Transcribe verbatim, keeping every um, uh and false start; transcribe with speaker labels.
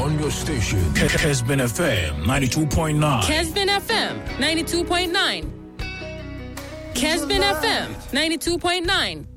Speaker 1: on your station.
Speaker 2: Kesbin F M ninety-two point nine.
Speaker 3: Kesbin F M ninety-two point nine. Kesbin F M ninety-two point nine.